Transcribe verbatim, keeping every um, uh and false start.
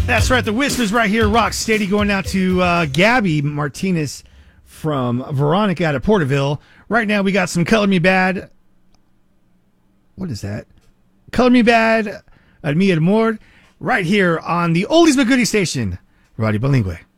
That's right. The Whispers right here. Rock Steady going out to uh, Gabby Martinez from Veronica out of Porterville. Right now we got some Color Me Bad. What is that? Color Me Bad, Ad Mi Amor. Right here on the Oldies But Goodies station. Radio Bilingüe.